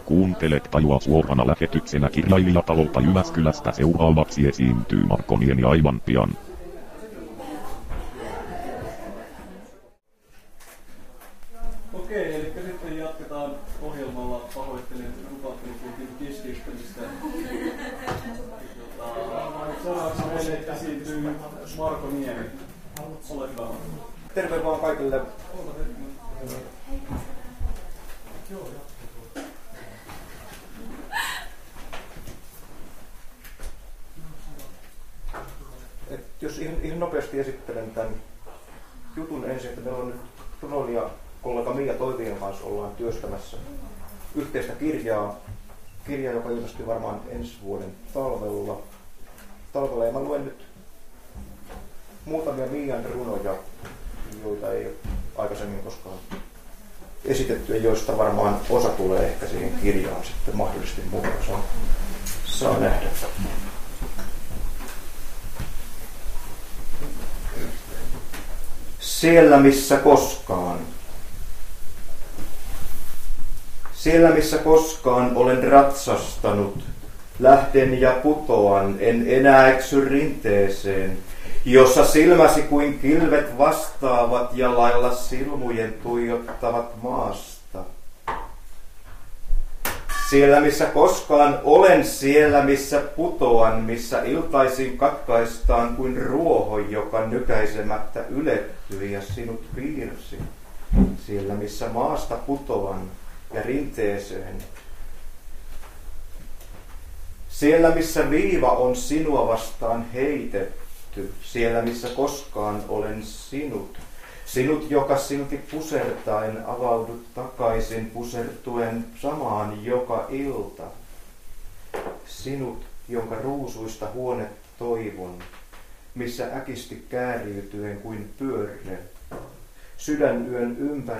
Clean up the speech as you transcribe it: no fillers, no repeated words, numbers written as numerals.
Kuuntelet Tajua suorana lähetyksenä kirjailijatalolta Jyväskylästä. Seuraavaksi esiintyy Markoniemi aivan pian. Okei, eli sitten jatketaan ohjelmalla. Pahoittelen rupaattelikuutin keskeyttämistä. Seuraavaksi meille esiintyy Markoniemi. Ole hyvä. Terve vaan kaikille. Jos ihan nopeasti esittelen tämän jutun ensin, että meillä on nyt runoilija kollega Mia Toivien kanssa ollaan työstämässä yhteistä kirjaa, joka ilmestyy varmaan ensi vuoden talvella. Ja mä luen nyt muutamia Mian runoja, joita ei ole aikaisemmin koskaan esitetty, ja joista varmaan osa tulee ehkä siihen kirjaan sitten mahdollisesti mukaan. Saa nähdä. Siellä missä koskaan. Siellä missä koskaan olen ratsastanut, lähden ja putoan, en enää eksy rinteeseen, jossa silmäsi kuin kilvet vastaavat ja lailla silmujen tuijottavat maasta. Siellä missä koskaan olen, siellä missä putoan, missä iltaisin katkaistaan kuin ruoho, joka nykäisemättä ylettyi ja sinut piirsi. Siellä missä maasta putoan ja rinteeseen. Siellä missä viiva on sinua vastaan heitetty, siellä missä koskaan olen sinut. Sinut, joka silti pusertain avaudut takaisin pusertuen samaan joka ilta. Sinut, jonka ruusuista huonet toivon, missä äkisti kääriytyen kuin pyörre. Sydänyön ympäri